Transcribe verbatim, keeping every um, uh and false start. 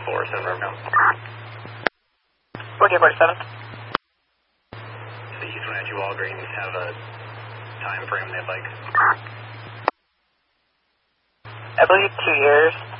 four seven Romeo. Okay, forty-seven. The East Wenatchee Walgreens have a time frame they'd like. I believe two years.